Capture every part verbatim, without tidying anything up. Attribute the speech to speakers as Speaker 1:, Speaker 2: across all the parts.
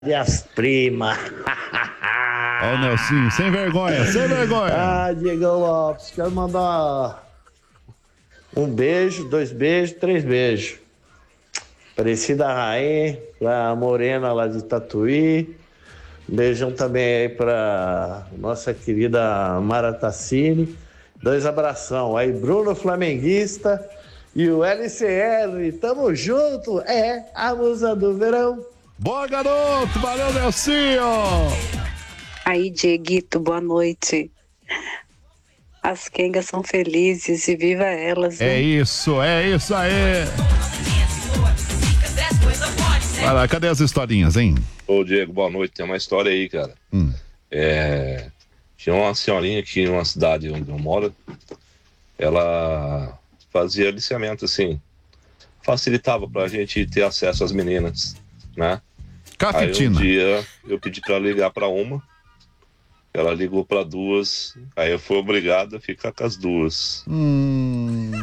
Speaker 1: E as primas.
Speaker 2: Ó o Nelsinho, sem vergonha, sem vergonha.
Speaker 1: Ah, Diego Lopes, quero mandar um beijo, dois beijos, três beijos. Aparecida Rainha, pra Morena lá de Tatuí. Beijão também aí pra nossa querida Mara Tassini. Dois abração. Aí Bruno Flamenguista e o L C R. Tamo junto. É a musa do verão.
Speaker 2: Boa, garoto. Valeu, Nelsinho.
Speaker 3: Aí, Dieguito, boa noite. As quengas são felizes e viva elas.
Speaker 2: É
Speaker 3: né?
Speaker 2: isso, é isso aí. Vai lá, cadê as historinhas, hein?
Speaker 4: Ô, Diego, boa noite. Tem uma história aí, cara.
Speaker 2: Hum.
Speaker 4: É... Tinha uma senhorinha aqui numa cidade onde eu moro. Ela fazia aliciamento, assim. Facilitava pra gente ter acesso às meninas, né?
Speaker 2: Cafetina.
Speaker 4: Aí um dia eu pedi pra ligar pra uma. Ela ligou pra duas. Aí eu fui obrigado a ficar com as duas.
Speaker 2: Hum.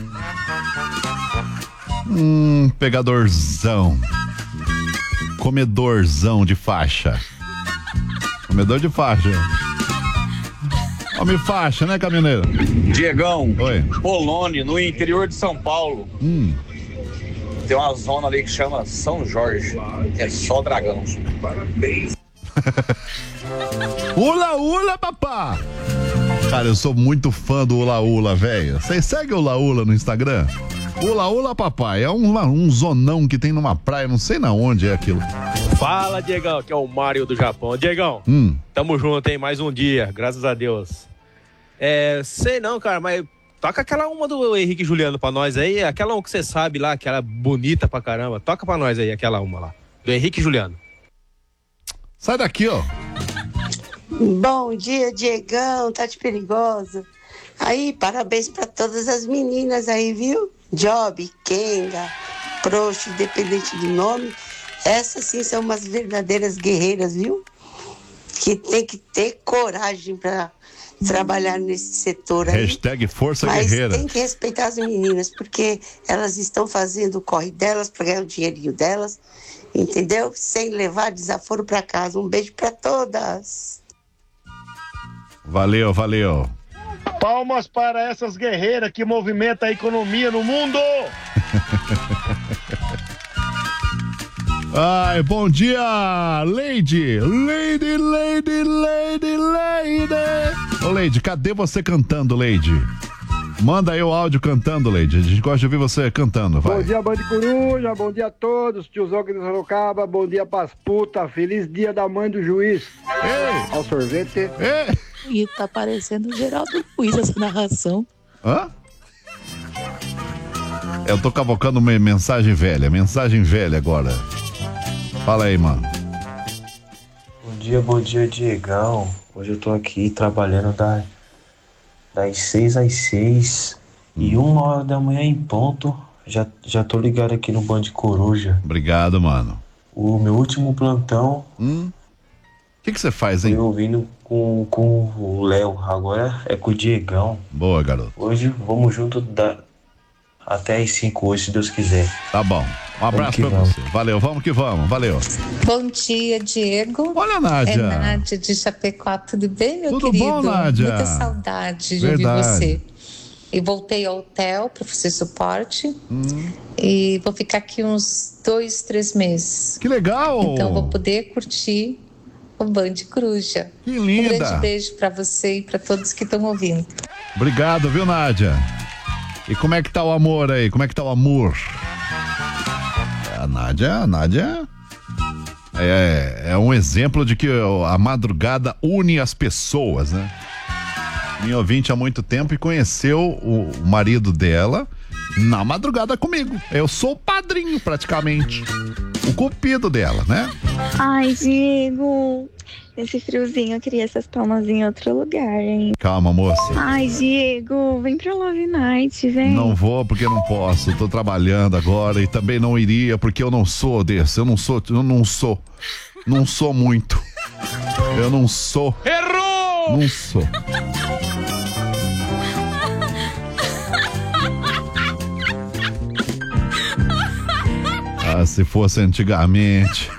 Speaker 2: Hum, pegadorzão. Comedorzão de faixa. Comedor de faixa. Homem faixa, né, caminhoneiro?
Speaker 5: Diegão,
Speaker 2: Oi.
Speaker 5: Polônia, no interior de São Paulo.
Speaker 2: Hum.
Speaker 5: Tem uma zona ali que chama São Jorge. É só dragão.
Speaker 2: Ula Ula, papá! Cara, eu sou muito fã do Ula Ula, velho. Vocês seguem o Ula Ula no Instagram? Ula Ula, papai. É um, um zonão que tem numa praia, não sei na onde é aquilo.
Speaker 6: Fala, Diegão, que é o Mário do Japão. Diegão,
Speaker 2: hum.
Speaker 6: tamo junto, hein? Mais um dia, graças a Deus. É, sei não, cara, mas toca aquela uma do Henrique Juliano pra nós aí, aquela uma que você sabe lá, aquela bonita pra caramba. Toca pra nós aí, aquela uma lá, do Henrique Juliano.
Speaker 2: Sai daqui, ó.
Speaker 7: Bom dia, Diegão, Tati Perigosa. Aí, parabéns pra todas as meninas aí, viu? Job, Kenga, Proxo, independente do nome. Essas sim são umas verdadeiras guerreiras, viu? Que tem que ter coragem pra trabalhar nesse setor aí.
Speaker 2: Hashtag Força
Speaker 7: Mas
Speaker 2: Guerreira.
Speaker 7: tem que respeitar as meninas, porque elas estão fazendo o corre delas pra ganhar o dinheirinho delas, entendeu? Sem levar desaforo pra casa. Um beijo pra todas.
Speaker 2: Valeu, valeu.
Speaker 8: Palmas para essas guerreiras que movimentam a economia no mundo!
Speaker 2: Ai, bom dia, Lady! Lady, Lady, Lady, Lady! Ô, Lady, cadê você cantando, Lady? Manda aí o áudio cantando, Lady. A gente gosta de ouvir você cantando, vai.
Speaker 9: Bom dia, Band Coruja, bom dia a todos, tiozão aqui do Sorocaba, bom dia pras putas, feliz dia da mãe do juiz.
Speaker 2: Ei!
Speaker 9: Ao sorvete.
Speaker 2: Ei!
Speaker 10: E tá parecendo o Geraldo Luiz essa narração.
Speaker 2: Hã? Eu tô cavocando uma mensagem velha, mensagem velha agora. Fala aí, mano.
Speaker 11: Bom dia, bom dia, Diegão. Hoje eu tô aqui trabalhando da, das seis às seis hum. e uma hora da manhã em ponto. Já, já tô ligado aqui no Band Coruja.
Speaker 2: Obrigado, mano.
Speaker 11: O meu último plantão.
Speaker 2: Hum? O que que você faz, hein?
Speaker 11: Eu ouvindo com, com o Léo, agora é com o Diegão.
Speaker 2: Boa, garoto.
Speaker 11: Hoje vamos junto da, até às cinco hoje, se Deus quiser.
Speaker 2: Tá bom. Um abraço pra
Speaker 11: vamos.
Speaker 2: você. Valeu, vamos que vamos. Valeu.
Speaker 12: Bom dia, Diego.
Speaker 2: Olha, Nádia.
Speaker 12: É Nádia de Chapecó. Tudo bem, meu
Speaker 2: Tudo
Speaker 12: querido?
Speaker 2: bom, Nádia?
Speaker 12: Muita saudade de
Speaker 2: Verdade.
Speaker 12: ouvir você. E voltei ao hotel para fazer suporte.
Speaker 2: Hum.
Speaker 12: E vou ficar aqui uns dois, três meses.
Speaker 2: Que legal!
Speaker 12: Então vou poder curtir o Band Coruja.
Speaker 2: Que linda!
Speaker 12: Um grande beijo para você e para todos que estão ouvindo.
Speaker 2: Obrigado, viu, Nádia? E como é que tá o amor aí? Como é que tá o amor? A Nádia, a Nádia é, é um exemplo de que a madrugada une as pessoas, né? Minha ouvinte há muito tempo e conheceu o marido dela na madrugada comigo. Eu sou o padrinho, praticamente. O cupido dela, né?
Speaker 13: Ai, Diego, nesse friozinho eu queria essas palmas em outro lugar, hein?
Speaker 2: Calma, moça.
Speaker 13: Ai, Diego, vem pra Love Night, vem.
Speaker 2: Não vou porque não posso, tô trabalhando agora e também não iria porque eu não sou desse, eu não sou, eu não sou, não sou muito. Eu não sou.
Speaker 6: Errou!
Speaker 2: Não sou. Ah, se fosse antigamente.